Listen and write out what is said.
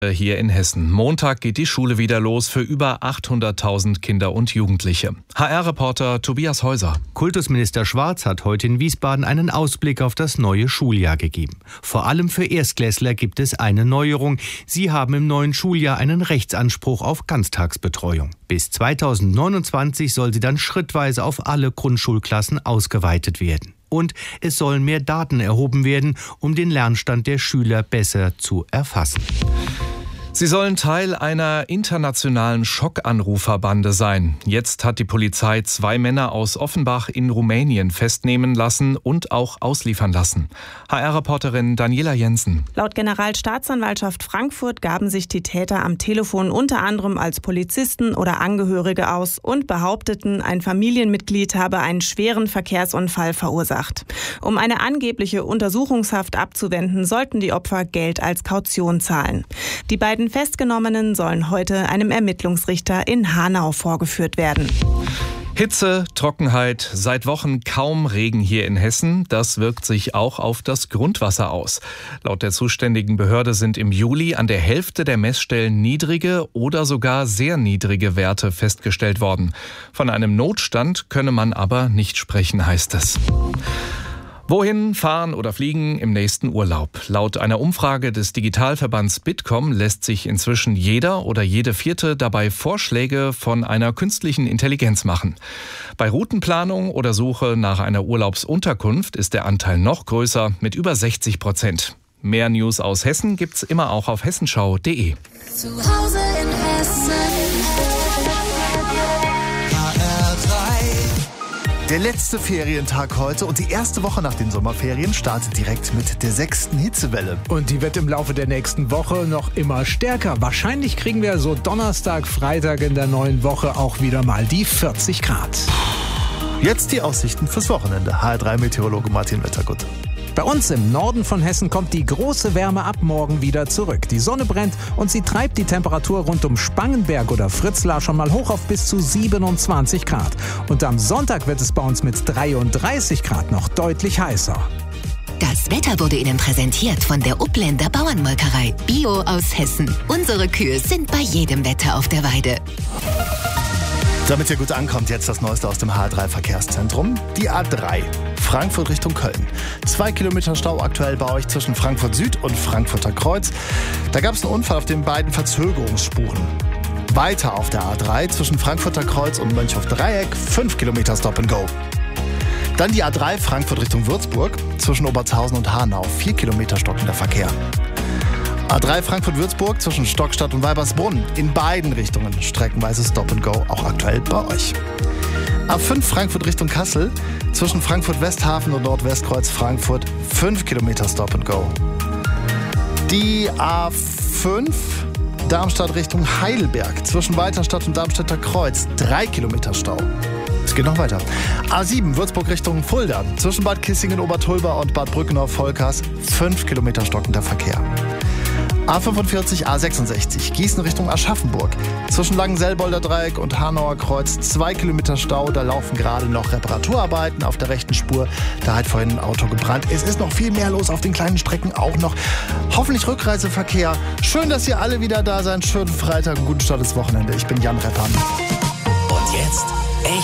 Hier in Hessen. Montag geht die Schule wieder los für über 800.000 Kinder und Jugendliche. HR-Reporter Tobias Häuser. Kultusminister Schwarz hat heute in Wiesbaden einen Ausblick auf das neue Schuljahr gegeben. Vor allem für Erstklässler gibt es eine Neuerung. Sie haben im neuen Schuljahr einen Rechtsanspruch auf Ganztagsbetreuung. Bis 2029 soll sie dann schrittweise auf alle Grundschulklassen ausgeweitet werden. Und es sollen mehr Daten erhoben werden, um den Lernstand der Schüler besser zu erfassen. Sie sollen Teil einer internationalen Schockanruferbande sein. Jetzt hat die Polizei 2 Männer aus Offenbach in Rumänien festnehmen lassen und auch ausliefern lassen. HR-Reporterin Daniela Jensen. Laut Generalstaatsanwaltschaft Frankfurt gaben sich die Täter am Telefon unter anderem als Polizisten oder Angehörige aus und behaupteten, ein Familienmitglied habe einen schweren Verkehrsunfall verursacht. Um eine angebliche Untersuchungshaft abzuwenden, sollten die Opfer Geld als Kaution zahlen. Die beiden Festgenommenen sollen heute einem Ermittlungsrichter in Hanau vorgeführt werden. Hitze, Trockenheit, seit Wochen kaum Regen hier in Hessen. Das wirkt sich auch auf das Grundwasser aus. Laut der zuständigen Behörde sind im Juli an der Hälfte der Messstellen niedrige oder sogar sehr niedrige Werte festgestellt worden. Von einem Notstand könne man aber nicht sprechen, heißt es. Wohin fahren oder fliegen im nächsten Urlaub? Laut einer Umfrage des Digitalverbands Bitkom lässt sich inzwischen jeder oder jede Vierte dabei Vorschläge von einer künstlichen Intelligenz machen. Bei Routenplanung oder Suche nach einer Urlaubsunterkunft ist der Anteil noch größer mit über 60%. Mehr News aus Hessen gibt's immer auch auf hessenschau.de. Zu Hause in Hessen. Der letzte Ferientag heute und die erste Woche nach den Sommerferien startet direkt mit der 6. Hitzewelle. Und die wird im Laufe der nächsten Woche noch immer stärker. Wahrscheinlich kriegen wir so Donnerstag, Freitag in der neuen Woche auch wieder mal die 40 Grad. Jetzt die Aussichten fürs Wochenende. HR3-Meteorologe Martin Wettergut. Bei uns im Norden von Hessen kommt die große Wärme ab morgen wieder zurück. Die Sonne brennt und sie treibt die Temperatur rund um Spangenberg oder Fritzlar schon mal hoch auf bis zu 27 Grad. Und am Sonntag wird es bei uns mit 33 Grad noch deutlich heißer. Das Wetter wurde Ihnen präsentiert von der Upländer Bauernmolkerei. Bio aus Hessen. Unsere Kühe sind bei jedem Wetter auf der Weide. Damit ihr gut ankommt, jetzt das Neueste aus dem HR3-Verkehrszentrum. Die A3, Frankfurt Richtung Köln. 2 Kilometer Stau aktuell bei euch zwischen Frankfurt Süd und Frankfurter Kreuz. Da gab es einen Unfall auf den beiden Verzögerungsspuren. Weiter auf der A3 zwischen Frankfurter Kreuz und Mönchhof-Dreieck 5 Kilometer Stop and Go. Dann die A3 Frankfurt Richtung Würzburg zwischen Obertshausen und Hanau 4 Kilometer stockender Verkehr. A3 Frankfurt-Würzburg zwischen Stockstadt und Weibersbrunn. In beiden Richtungen streckenweise Stop and Go, auch aktuell bei euch. A5 Frankfurt Richtung Kassel zwischen Frankfurt-Westhafen und Nordwestkreuz Frankfurt 5 Kilometer Stop and Go. Die A5 Darmstadt Richtung Heidelberg zwischen Weiterstadt und Darmstädter Kreuz 3 Kilometer Stau. Es geht noch weiter. A7 Würzburg Richtung Fulda zwischen Bad Kissingen, Obertulba und Bad Brückenhof-Volkers 5 Kilometer stockender Verkehr. A45, A66, Gießen Richtung Aschaffenburg. Zwischen Langenselbolder Dreieck und Hanauer Kreuz 2 Kilometer Stau. Da laufen gerade noch Reparaturarbeiten auf der rechten Spur. Da hat vorhin ein Auto gebrannt. Es ist noch viel mehr los auf den kleinen Strecken auch noch. Hoffentlich Rückreiseverkehr. Schön, dass ihr alle wieder da seid. Schönen Freitag, einen guten Start ins Wochenende. Ich bin Jan Reppan. Und jetzt